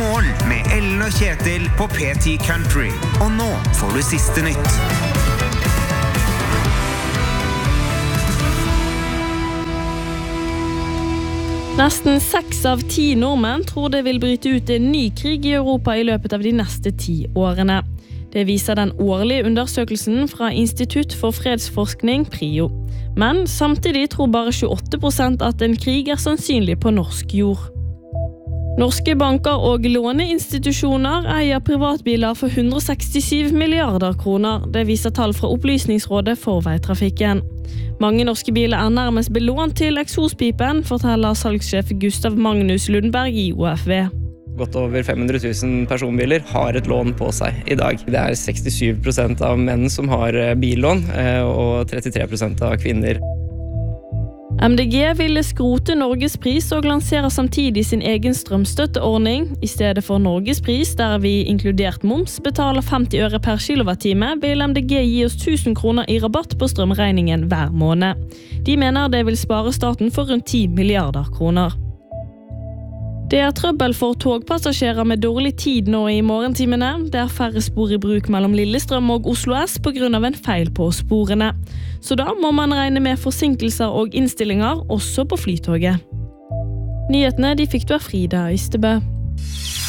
morgen med Ellen og Kjetil på P10 Country. Og nå får du siste nytt. Nesten 6 av 10 nordmenn tror det vil bryte ut en ny krig i Europa i løpet av de neste 10 årene. Det viser den årlige undersøkelsen fra Institutt for fredsforskning, PRIO. Men samtidig tror bare 28% at en krig er sannsynlig på norsk jord. Norske banker og låneinstitusjoner eier privatbiler for 167 milliarder kroner. Det viser tall fra Opplysningsrådet for veitrafikken. Mange norske biler er nærmest belånt til eksospipen, forteller salgssjef Gustav Magnus Lundberg i OFV. Godt over 500 000 personbiler har et lån på seg i dag. Det er 67% av menn som har billån, og 33% av kvinner. MDG ville skrote Norgespris og lanserer samtidig sin egen strømstøtteordning. I stedet for Norgespris, der vi inkludert moms betaler 50 øre per kilowattime, vil MDG gi oss 1000 kroner i rabatt på strømregningen hver måned. De mener det vil spare staten for rundt 10 milliarder kroner. Det er trøbbel for togpassasjerer med dårlig tid nå i morgentimene. Det er færre spor i bruk mellom Lillestrøm og Oslo S på grunn av en feil på sporene. Så da må man regne med forsinkelser og innstillinger også på flytoget. Nyhetene de fikk du av Frida Ystebø.